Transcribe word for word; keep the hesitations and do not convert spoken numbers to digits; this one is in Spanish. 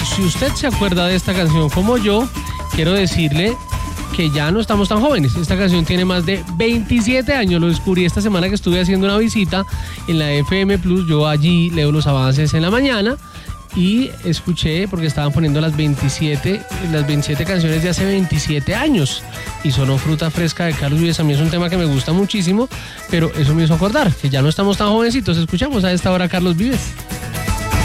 si usted se acuerda de esta canción como yo, quiero decirle que ya no estamos tan jóvenes. Esta canción tiene más de veintisiete años. Lo descubrí esta semana que estuve haciendo una visita en la F M Plus. Yo allí leo los avances en la mañana y escuché, porque estaban poniendo las veintisiete, las veintisiete canciones de hace veintisiete años. Y sonó Fruta Fresca de Carlos Vives. A mí es un tema que me gusta muchísimo, pero eso me hizo acordar que ya no estamos tan jovencitos. Escuchamos a esta hora a Carlos Vives.